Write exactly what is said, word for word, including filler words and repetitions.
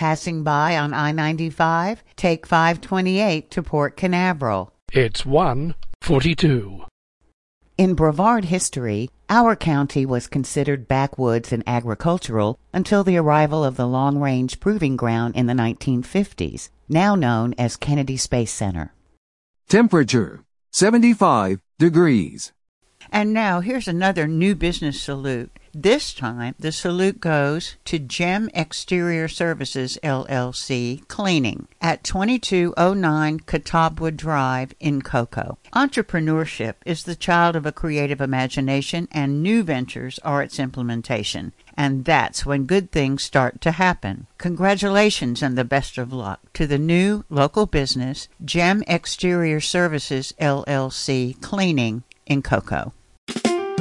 Passing by on I ninety-five? Take five twenty-eight to Port Canaveral. It's one forty-two. In Brevard history, our county was considered backwoods and agricultural until the arrival of the Long Range Proving Ground in the nineteen fifties, now known as Kennedy Space Center. Temperature, seventy-five degrees. And now here's another new business salute. This time, the salute goes to Gem Exterior Services, L L C, Cleaning at twenty-two oh nine Catawba Drive in Cocoa. Entrepreneurship is the child of a creative imagination, and new ventures are its implementation. And that's when good things start to happen. Congratulations and the best of luck to the new local business, Gem Exterior Services, L L C, Cleaning in Cocoa.